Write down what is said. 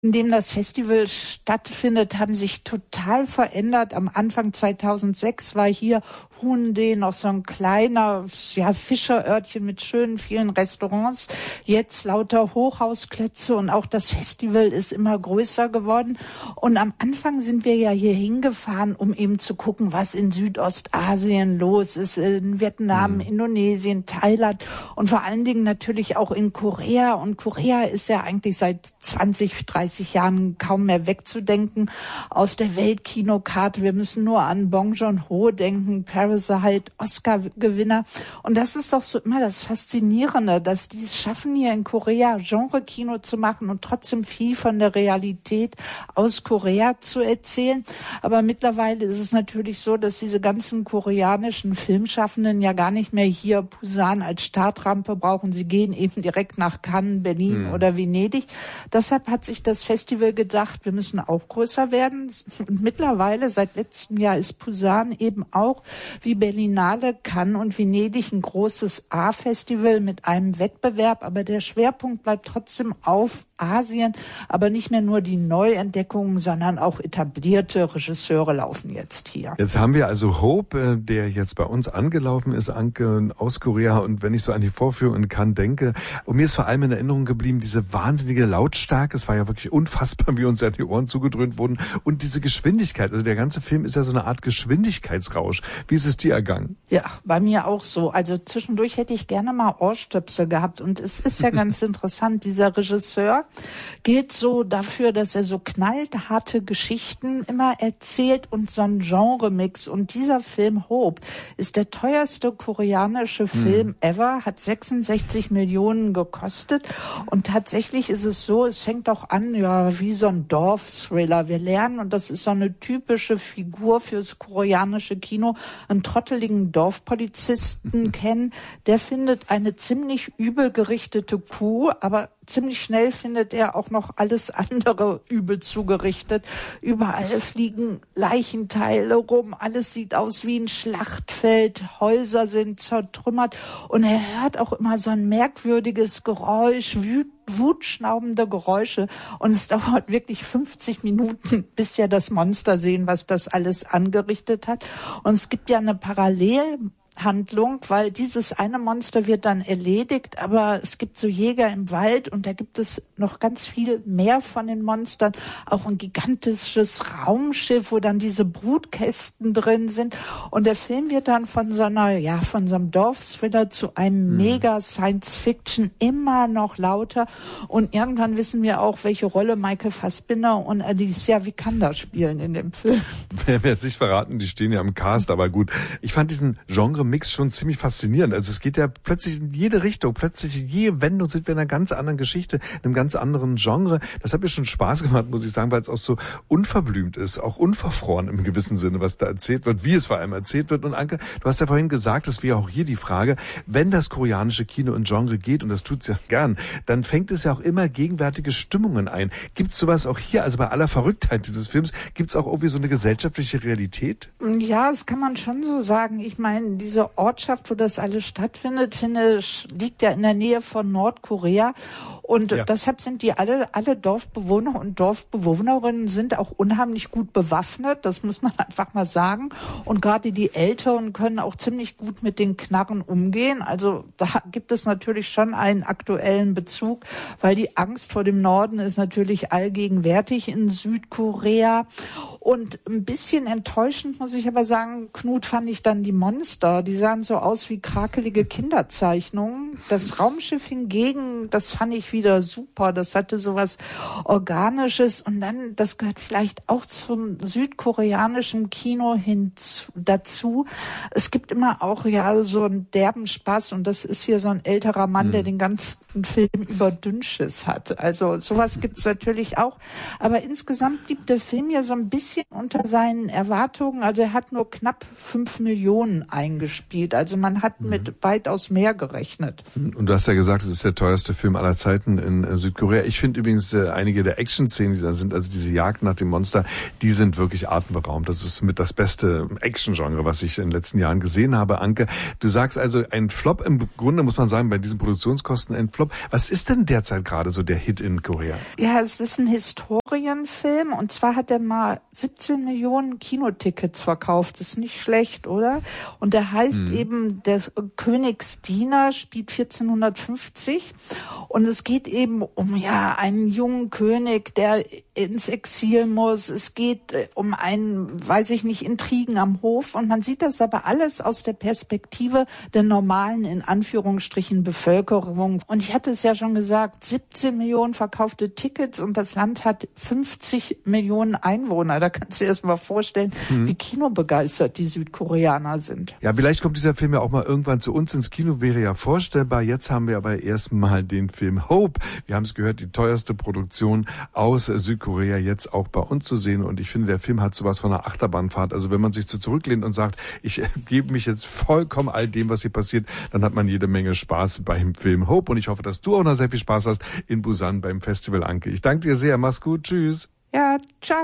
in dem das Festival stattfindet, haben sich total verändert. Am Anfang 2006 war hier Hohende noch so ein kleiner Fischerörtchen mit schönen vielen Restaurants. Jetzt lauter Hochhausklötze und auch das Festival ist immer größer geworden. Und am Anfang sind wir ja hier hingefahren, um eben zu gucken, was in Südostasien los ist, in Vietnam, Indonesien, Thailand und vor allen Dingen natürlich auch in Korea. Und Korea ist ja eigentlich seit 20, 30 Jahren kaum mehr wegzudenken aus der Weltkinokarte. Wir müssen nur an Bong Joon-ho denken, Parasite, Oscar-Gewinner. Und das ist doch so immer das Faszinierende, dass die es schaffen, hier in Korea Genre-Kino zu machen und trotzdem viel von der Realität aus Korea zu erzählen. Aber mittlerweile ist es natürlich so, dass diese ganzen koreanischen Filmschaffenden ja gar nicht mehr hier Busan als Startrampe brauchen. Sie gehen eben direkt nach Cannes, Berlin oder Venedig. Deshalb hat sich das Festival gedacht, wir müssen auch größer werden. Und mittlerweile, seit letztem Jahr, ist Busan eben auch wie Berlinale, Cannes und Venedig ein großes A-Festival mit einem Wettbewerb. Aber der Schwerpunkt bleibt trotzdem auf Asien. Aber nicht mehr nur die Neuentdeckungen, sondern auch etablierte Regisseure laufen jetzt hier. Jetzt haben wir also Hope, der jetzt bei uns angelaufen ist, Anke, aus Korea. Und wenn ich so an die Vorführung in Cannes denke, und mir ist vor allem in Erinnerung geblieben, diese wahnsinnige Lautstärke. Es war ja wirklich unfassbar, wie uns ja die Ohren zugedröhnt wurden. Und diese Geschwindigkeit. Also der ganze Film ist ja so eine Art Geschwindigkeitsrausch. Wie ist es dir ergangen? Ja, bei mir auch so. Also zwischendurch hätte ich gerne mal Ohrstöpsel gehabt. Und es ist ja ganz interessant, dieser Regisseur gilt so dafür, dass er so knallharte Geschichten immer erzählt und so ein Genre-Mix. Und dieser Film Hope ist der teuerste koreanische Film ever, hat 66 Millionen gekostet. Und tatsächlich ist es so, es fängt auch an, ja, wie so ein Dorf-Thriller. Wir lernen, und das ist so eine typische Figur fürs koreanische Kino, einen trotteligen Dorfpolizisten kennen. Der findet eine ziemlich übel gerichtete Kuh, aber ziemlich schnell findet er auch noch alles andere übel zugerichtet. Überall fliegen Leichenteile rum, alles sieht aus wie ein Schlachtfeld, Häuser sind zertrümmert und er hört auch immer so ein merkwürdiges Geräusch, wutschnaubende Geräusche und es dauert wirklich 50 Minuten, bis wir das Monster sehen, was das alles angerichtet hat. Und es gibt ja eine Parallelhandlung, weil dieses eine Monster wird dann erledigt, aber es gibt so Jäger im Wald und da gibt es noch ganz viel mehr von den Monstern, auch ein gigantisches Raumschiff, wo dann diese Brutkästen drin sind und der Film wird dann von so einem Dorf-Thriller zu einem Mega-Science-Fiction immer noch lauter und irgendwann wissen wir auch, welche Rolle Michael Fassbinder und Alicia Vikander spielen in dem Film. Wer wird sich verraten, die stehen ja im Cast, aber gut. Ich fand diesen Genre-Mix schon ziemlich faszinierend. Also es geht ja plötzlich in jede Richtung, plötzlich in jede Wendung sind wir in einer ganz anderen Geschichte, in einem ganz anderen Genre. Das hat mir schon Spaß gemacht, muss ich sagen, weil es auch so unverblümt ist, auch unverfroren im gewissen Sinne, was da erzählt wird, wie es vor allem erzählt wird. Und Anke, du hast ja vorhin gesagt, das wäre auch hier die Frage, wenn das koreanische Kino in Genre geht, und das tut's ja gern, dann fängt es ja auch immer gegenwärtige Stimmungen ein. Gibt's sowas auch hier, also bei aller Verrücktheit dieses Films, gibt's auch irgendwie so eine gesellschaftliche Realität? Ja, das kann man schon so sagen. Ich meine, diese Ortschaft, wo das alles stattfindet, liegt ja in der Nähe von Nordkorea. Und deshalb sind die alle Dorfbewohner und Dorfbewohnerinnen sind auch unheimlich gut bewaffnet. Das muss man einfach mal sagen. Und gerade die Älteren können auch ziemlich gut mit den Knarren umgehen. Also da gibt es natürlich schon einen aktuellen Bezug, weil die Angst vor dem Norden ist natürlich allgegenwärtig in Südkorea. Und ein bisschen enttäuschend, muss ich aber sagen, Knut, fand ich dann die Monster. Die sahen so aus wie krakelige Kinderzeichnungen. Das Raumschiff hingegen, das fand ich wieder super. Das hatte sowas Organisches. Und dann, das gehört vielleicht auch zum südkoreanischen Kino dazu. Es gibt immer auch so einen derben Spaß. Und das ist hier so ein älterer Mann, der den ganzen Film über Dünnschiss hat. Also sowas gibt's natürlich auch. Aber insgesamt blieb der Film ja so ein bisschen bisschen unter seinen Erwartungen. Also er hat nur knapp 5 Millionen eingespielt. Also man hat mit weitaus mehr gerechnet. Und du hast ja gesagt, es ist der teuerste Film aller Zeiten in Südkorea. Ich finde übrigens einige der Action-Szenen, die da sind, also diese Jagd nach dem Monster, die sind wirklich atemberaubend. Das ist mit das beste Action-Genre, was ich in den letzten Jahren gesehen habe. Anke, du sagst also ein Flop, im Grunde muss man sagen, bei diesen Produktionskosten ein Flop. Was ist denn derzeit gerade so der Hit in Korea? Ja, es ist ein Historienfilm und zwar hat er mal 17 Millionen Kinotickets verkauft. Das ist nicht schlecht, oder? Und der heißt eben der Königsdiener, spielt 1450 und es geht eben um einen jungen König, der ins Exil muss. Es geht um Intrigen am Hof und man sieht das aber alles aus der Perspektive der normalen, in Anführungsstrichen, Bevölkerung. Und ich hatte es ja schon gesagt, 17 Millionen verkaufte Tickets und das Land hat 50 Millionen Einwohner. Da kannst du dir erst mal vorstellen, wie kinobegeistert die Südkoreaner sind. Ja, vielleicht kommt dieser Film ja auch mal irgendwann zu uns ins Kino, wäre ja vorstellbar. Jetzt haben wir aber erstmal den Film Hope. Wir haben es gehört, die teuerste Produktion aus Südkorea jetzt auch bei uns zu sehen. Und ich finde, der Film hat sowas von einer Achterbahnfahrt. Also wenn man sich so zurücklehnt und sagt, ich gebe mich jetzt vollkommen all dem, was hier passiert, dann hat man jede Menge Spaß beim Film Hope. Und ich hoffe, dass du auch noch sehr viel Spaß hast in Busan beim Festival, Anke. Ich danke dir sehr. Mach's gut. Tschüss. Ja, ciao.